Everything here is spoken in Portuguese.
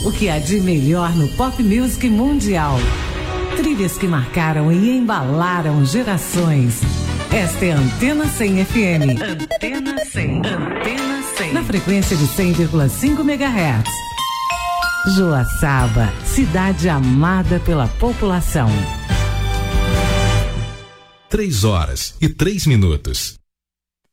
O que há de melhor no pop music mundial. Trilhas que marcaram e embalaram gerações. Esta é Antena 100 FM. Antena 100. Antena 100. Na frequência de 100,5 MHz. Joaçaba, cidade amada pela população. 3 horas e 3 minutos.